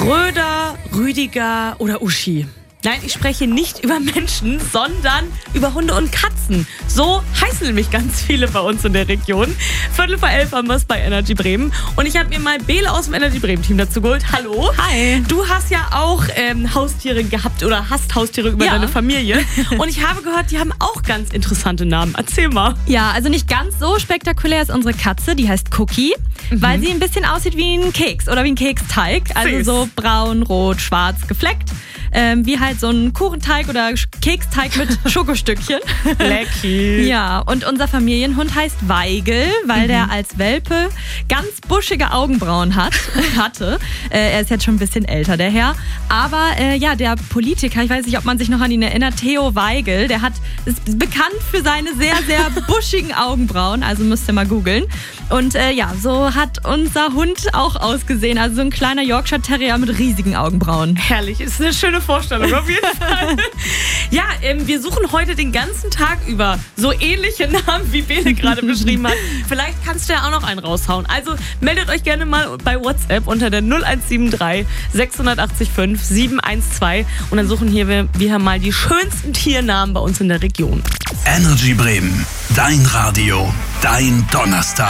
Schröder, Rüdiger oder Uschi. Nein, ich spreche nicht über Menschen, sondern über Hunde und Katzen. So heißen nämlich ganz viele bei uns in der Region. 11:15 haben wir es bei Energy Bremen. Und ich habe mir mal Bele aus dem Energy Bremen Team dazu geholt. Hallo. Hi. Du hast ja auch Haustiere gehabt oder hast Haustiere über deine Familie. Und ich habe gehört, die haben auch ganz interessante Namen. Erzähl mal. Ja, also nicht ganz so spektakulär ist unsere Katze. Die heißt Cookie, weil sie ein bisschen aussieht wie ein Keks oder wie ein Keksteig. Also Süß. so braun, rot, schwarz gefleckt. Wie halt so ein Kuchenteig oder Keksteig mit Schokostückchen. Lecky. Ja, und unser Familienhund heißt Weigel, weil der als Welpe ganz buschige Augenbrauen hatte. Er ist jetzt schon ein bisschen älter, der Herr. Aber der Politiker, ich weiß nicht, ob man sich noch an ihn erinnert, Theo Weigel, ist bekannt für seine sehr, sehr buschigen Augenbrauen. Also müsst ihr mal googeln. Und so hat unser Hund auch ausgesehen. Also so ein kleiner Yorkshire Terrier mit riesigen Augenbrauen. Herrlich, ist eine schöne Vorstellung auf jeden Fall. Ja, wir suchen heute den ganzen Tag über so ähnliche Namen, wie Bele gerade beschrieben hat. Vielleicht kannst du ja auch noch einen raushauen. Also meldet euch gerne mal bei WhatsApp unter der 0173 680 712 und dann suchen wir mal die schönsten Tiernamen bei uns in der Region. Energy Bremen, dein Radio, dein Donnerstag.